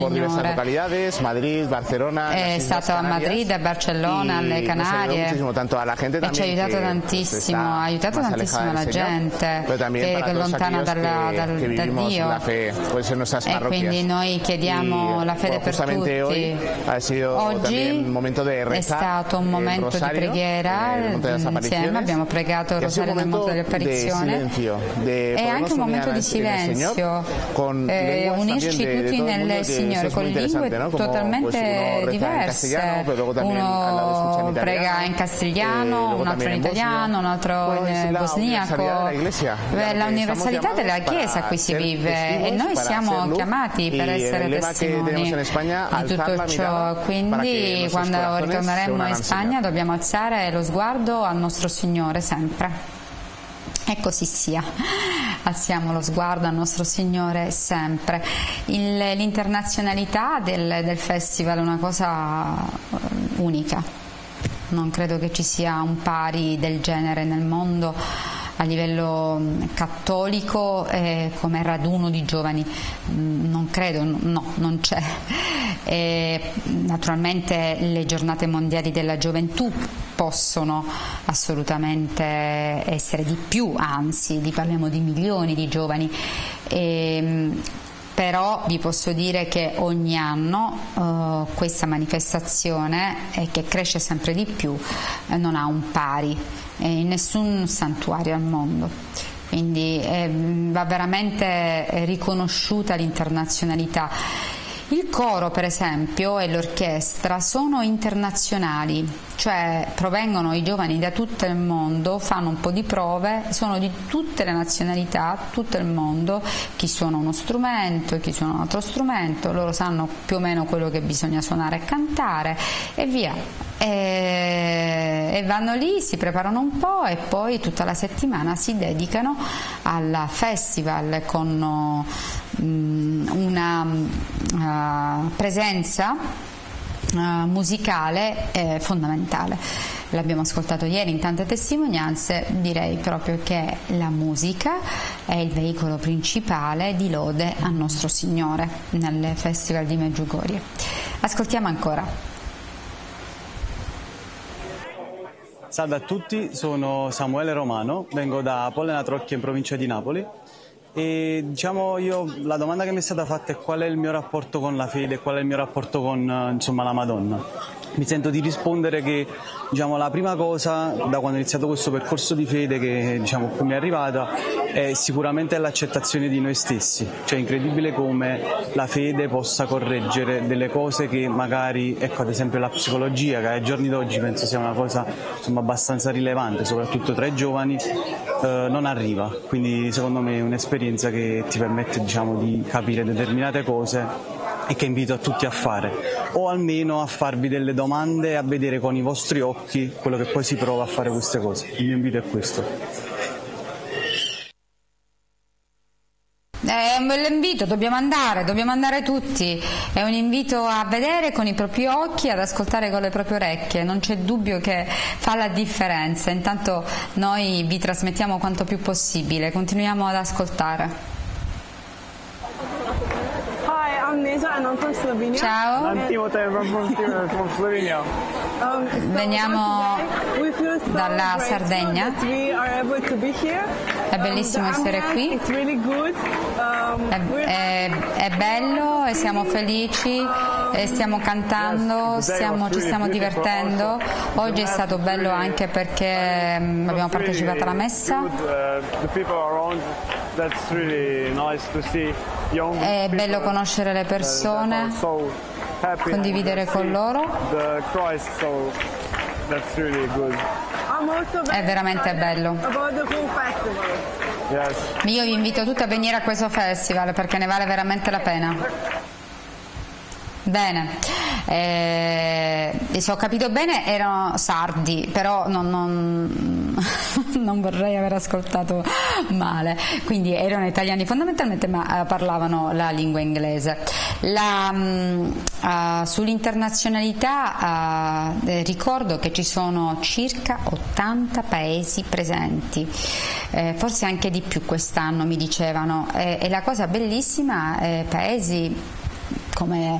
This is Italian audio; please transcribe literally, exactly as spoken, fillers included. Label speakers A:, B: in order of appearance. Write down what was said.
A: por diversas localidades, Madrid, Barcelona.
B: È stato a Madrid, a Barcellona, alle Canarie, e ci ha aiutato tantissimo, ha aiutato tantissimo la gente che è lontana dalla, dal, da Dio, e quindi noi chiediamo la fede per tutti. Oggi è stato un momento di preghiera insieme, abbiamo pregato il rosario nel monte dell'apparizione, e anche un momento di silenzio, eh, unirci tutti nel Signore con lingue totalmente diverse. Uno prega in castigliano, un altro in italiano, un altro in bosniaco. La universalità della Chiesa qui si vive, e noi siamo chiamati per essere testimoni di tutto ciò. Quindi quando ritorneremo in Spagna dobbiamo alzare lo sguardo al nostro Signore sempre. E così sia, alziamo lo sguardo al nostro Signore sempre. L'internazionalità del, del festival è una cosa unica, non credo che ci sia un pari del genere nel mondo a livello cattolico, eh, come raduno di giovani, non credo, no, non c'è. E naturalmente le giornate mondiali della gioventù possono assolutamente essere di più, anzi parliamo di milioni di giovani, e, però vi posso dire che ogni anno uh, questa manifestazione, eh, che cresce sempre di più, eh, non ha un pari eh, in nessun santuario al mondo. Quindi eh, va veramente riconosciuta l'internazionalità. Il coro, per esempio, e l'orchestra sono internazionali, cioè provengono i giovani da tutto il mondo, fanno un po' di prove, sono di tutte le nazionalità, tutto il mondo, chi suona uno strumento, chi suona un altro strumento, loro sanno più o meno quello che bisogna suonare e cantare, e via. E, e vanno lì, si preparano un po' e poi tutta la settimana si dedicano al festival con um, una uh, presenza uh, musicale eh, fondamentale. L'abbiamo ascoltato ieri in tante testimonianze, direi proprio che la musica è il veicolo principale di lode al nostro Signore nel Festival di Medjugorje. Ascoltiamo ancora.
C: Salve a tutti, sono Samuele Romano, vengo da Pollena Trocchia in provincia di Napoli, e diciamo io la domanda che mi è stata fatta è qual è il mio rapporto con la fede, qual è il mio rapporto con insomma, la Madonna. Mi sento di rispondere che diciamo, la prima cosa da quando ho iniziato questo percorso di fede che diciamo, qui mi è arrivata è sicuramente l'accettazione di noi stessi, cioè è incredibile come la fede possa correggere delle cose che magari, ecco ad esempio la psicologia che ai giorni d'oggi penso sia una cosa insomma, abbastanza rilevante soprattutto tra i giovani, eh, non arriva, quindi secondo me è un'esperienza che ti permette diciamo, di capire determinate cose e che invito a tutti a fare, o almeno a farvi delle domande e a vedere con i vostri occhi quello che poi si prova a fare queste cose. Il mio invito è questo.
B: È un bell'invito, dobbiamo andare, dobbiamo andare tutti, è un invito a vedere con i propri occhi, ad ascoltare con le proprie orecchie, non c'è dubbio che fa la differenza. Intanto noi vi trasmettiamo quanto più possibile, continuiamo ad ascoltare. Ciao, veniamo dalla Sardegna, è bellissimo essere qui, è, è, è bello e siamo felici e stiamo cantando, stiamo, ci stiamo divertendo. Oggi è stato bello anche perché abbiamo partecipato alla messa. È bello conoscere le persone, condividere con loro. È veramente bello. Io vi invito tutti a venire a questo festival perché ne vale veramente la pena. Bene, eh, se ho capito bene erano sardi, però non, non, non vorrei aver ascoltato male, quindi erano italiani fondamentalmente ma uh, parlavano la lingua inglese. La, uh, sull'internazionalità uh, eh, ricordo che ci sono circa ottanta paesi presenti, eh, forse anche di più quest'anno mi dicevano, eh, e la cosa bellissima è paesi come